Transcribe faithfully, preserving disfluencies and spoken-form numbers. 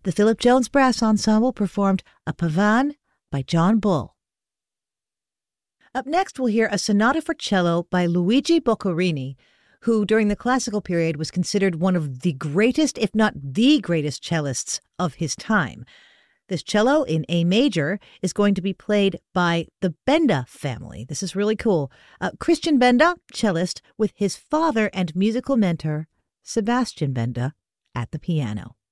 the Philip Jones Brass Ensemble performed a Pavan by John Bull. Up next, we'll hear a sonata for cello by Luigi Boccherini, who during the classical period was considered one of the greatest, if not the greatest cellists of his time. This cello in A major is going to be played by the Benda family. This is really cool. Uh, Christian Benda, cellist, with his father and musical mentor, Sebastian Benda, at the piano.